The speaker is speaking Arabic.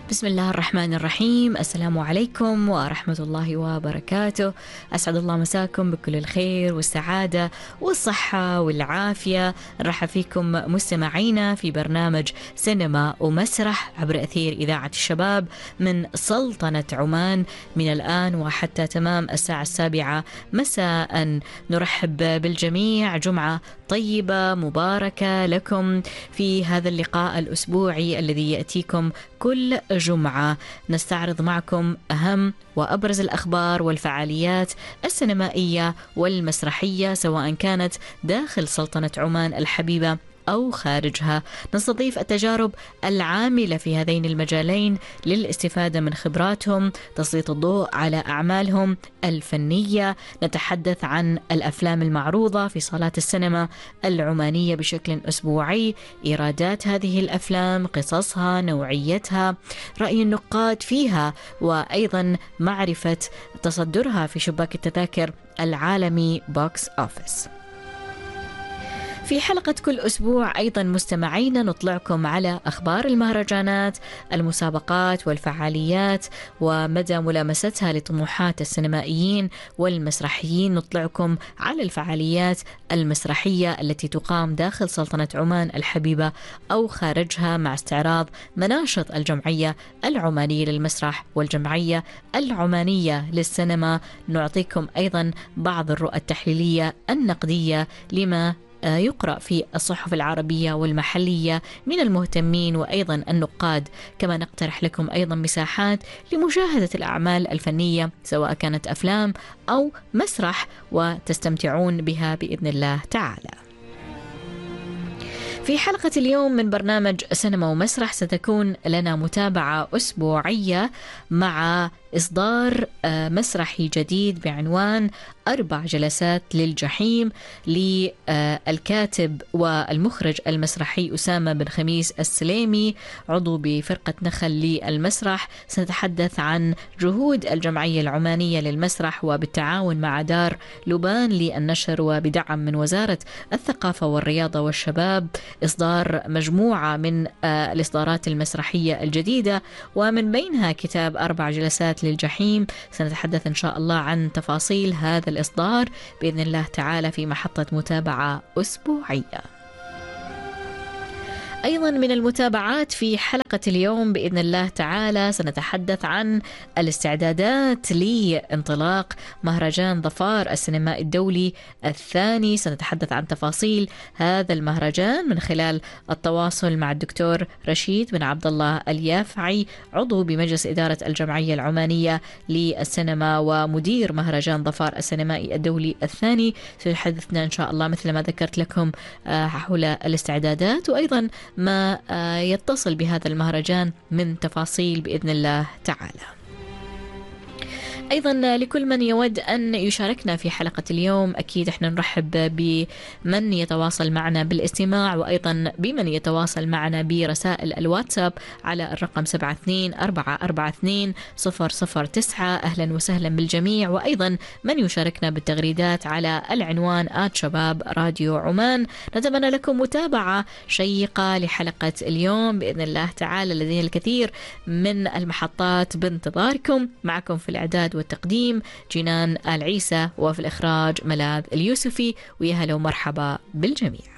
بسم الله الرحمن الرحيم. السلام عليكم ورحمة الله وبركاته. أسعد الله مساكم بكل الخير والسعادة والصحة والعافية. نرحب فيكم مستمعينا في برنامج سينما ومسرح عبر أثير إذاعة الشباب من سلطنة عمان من الآن وحتى تمام الساعة 7 مساء. نرحب بالجميع، جمعة طيبة مباركة لكم في هذا اللقاء الأسبوعي الذي يأتيكم كل جمعة. نستعرض معكم أهم وأبرز الأخبار والفعاليات السينمائية والمسرحية سواء كانت داخل سلطنة عمان الحبيبة أو خارجها. نستضيف التجارب العاملة في هذين المجالين للاستفادة من خبراتهم، تسليط الضوء على أعمالهم الفنية. نتحدث عن الأفلام المعروضة في صالات السينما العمانية بشكل أسبوعي، إيرادات هذه الأفلام، قصصها، نوعيتها، رأي النقاد فيها، وأيضا معرفة تصدرها في شباك التذاكر العالمي بوكس أوفيس. في حلقة كل أسبوع أيضا مستمعينا نطلعكم على أخبار المهرجانات، المسابقات والفعاليات ومدى ملامستها لطموحات السينمائيين والمسرحيين. نطلعكم على الفعاليات المسرحية التي تقام داخل سلطنة عمان الحبيبة أو خارجها مع استعراض مناشط الجمعية العمانية للمسرح والجمعية العمانية للسينما. نعطيكم أيضا بعض الرؤى التحليلية النقدية لما يقرأ في الصحف العربية والمحلية من المهتمين وأيضا النقاد. كما نقترح لكم أيضا مساحات لمشاهدة الأعمال الفنية سواء كانت أفلام أو مسرح وتستمتعون بها بإذن الله تعالى. في حلقة اليوم من برنامج سينما ومسرح ستكون لنا متابعة أسبوعية مع إصدار مسرحي جديد بعنوان 4 جلسات للجحيم للكاتب والمخرج المسرحي أسامة بن خميس السليمي عضو بفرقة نخل للمسرح. سنتحدث عن جهود الجمعية العمانية للمسرح وبالتعاون مع دار لبان للنشر وبدعم من وزارة الثقافة والرياضة والشباب إصدار مجموعة من الإصدارات المسرحية الجديدة ومن بينها كتاب 4 جلسات للجحيم. سنتحدث إن شاء الله عن تفاصيل هذا الإصدار بإذن الله تعالى في محطة متابعة أسبوعية. أيضا من المتابعات في حلقة اليوم بإذن الله تعالى سنتحدث عن الاستعدادات لانطلاق مهرجان ظفار السينمائي الدولي الثاني. سنتحدث عن تفاصيل هذا المهرجان من خلال التواصل مع الدكتور رشيد بن عبد الله اليافعي عضو بمجلس إدارة الجمعية العمانية للسينما ومدير مهرجان ظفار السينمائي الدولي الثاني. سيحدثنا إن شاء الله مثل ما ذكرت لكم حول الاستعدادات وأيضا ما يتصل بهذا المهرجان من تفاصيل بإذن الله تعالى. أيضا لكل من يود أن يشاركنا في حلقة اليوم أكيد إحنا نرحب بمن يتواصل معنا بالاستماع وأيضا بمن يتواصل معنا برسائل الواتساب على الرقم 72442009. أهلا وسهلا بالجميع. وأيضا من يشاركنا بالتغريدات على العنوان @شباب راديو عمان. نتمنى لكم متابعة شيقة لحلقة اليوم بإذن الله تعالى. لدينا الكثير من المحطات بانتظاركم. معكم في الإعداد والتقديم جنان آل عيسى وفي الإخراج ملاذ اليوسفي. ويا هلا ومرحبا بالجميع.